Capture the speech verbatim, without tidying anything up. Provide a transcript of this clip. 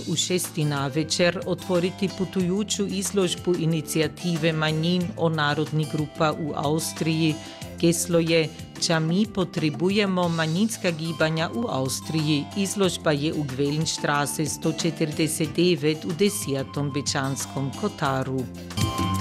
u šesti navečer otvoriti putujuću izložbu inicijative manjin o narodnih grupa u Austriji. Geslo je "Ča mi potrebujemo manjinska gibanja u Austriji". Izložba je u Gvellenstraße sto četrdeset devet u desetem Bečanskom kotaru.